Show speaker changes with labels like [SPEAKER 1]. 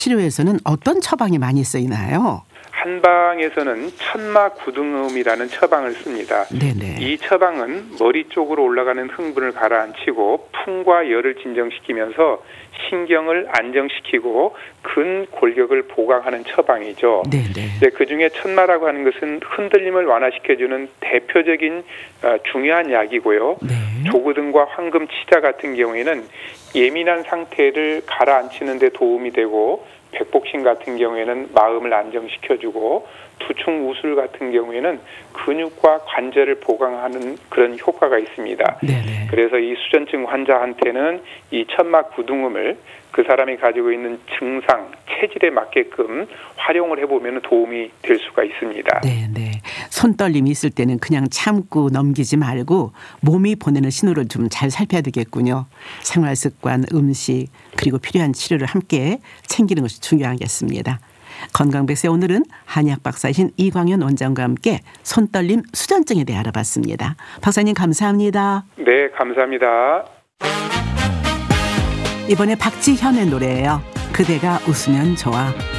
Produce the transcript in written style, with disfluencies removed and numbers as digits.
[SPEAKER 1] 치료에서는 어떤 처방이 많이 쓰이나요?
[SPEAKER 2] 한방에서는 천마구등음이라는 처방을 씁니다.
[SPEAKER 1] 네네.
[SPEAKER 2] 이 처방은 머리 쪽으로 올라가는 흥분을 가라앉히고 풍과 열을 진정시키면서 신경을 안정시키고 근골격을 보강하는 처방이죠.
[SPEAKER 1] 네네.
[SPEAKER 2] 그중에 천마라고 하는 것은 흔들림을 완화시켜주는 대표적인 중요한 약이고요.
[SPEAKER 1] 네.
[SPEAKER 2] 조구등과 황금치자 같은 경우에는 예민한 상태를 가라앉히는 데 도움이 되고, 백복신 같은 경우에는 마음을 안정시켜주고, 두충 우술 같은 경우에는 근육과 관절을 보강하는 그런 효과가 있습니다.
[SPEAKER 1] 네네.
[SPEAKER 2] 그래서 이 수전증 환자한테는 이 천마구등음을 그 사람이 가지고 있는 증상, 체질에 맞게끔 활용을 해보면 도움이 될 수가 있습니다.
[SPEAKER 1] 네네. 손떨림이 있을 때는 그냥 참고 넘기지 말고 몸이 보내는 신호를 좀 잘 살펴야 되겠군요. 생활습관, 음식, 그리고 필요한 치료를 함께 챙기는 것이 중요하겠습니다. 건강백세 오늘은 한의학 박사이신 이광현 원장과 함께 손떨림, 수전증에 대해 알아봤습니다. 박사님 감사합니다.
[SPEAKER 2] 네, 감사합니다.
[SPEAKER 1] 이번에 박지현의 노래예요. 그대가 웃으면 좋아.